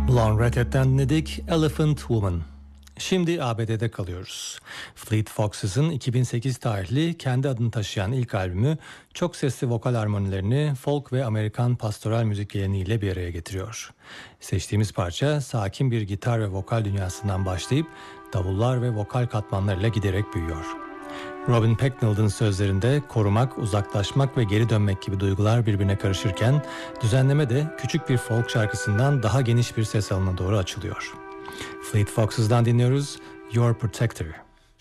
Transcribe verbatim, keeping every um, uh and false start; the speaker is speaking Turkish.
Blonde Redhead'den dinledik Elephant Woman. Şimdi A B D'de kalıyoruz. Fleet Foxes'ın iki bin sekiz tarihli kendi adını taşıyan ilk albümü çok sesli vokal armonilerini folk ve Amerikan pastoral müzik geleneğiyle bir araya getiriyor. Seçtiğimiz parça sakin bir gitar ve vokal dünyasından başlayıp davullar ve vokal katmanlarıyla giderek büyüyor. Robin Pecknold'un sözlerinde korumak, uzaklaşmak ve geri dönmek gibi duygular birbirine karışırken düzenleme de küçük bir folk şarkısından daha geniş bir ses alanına doğru açılıyor. Fleet Foxes'dan dinliyoruz Your Protector.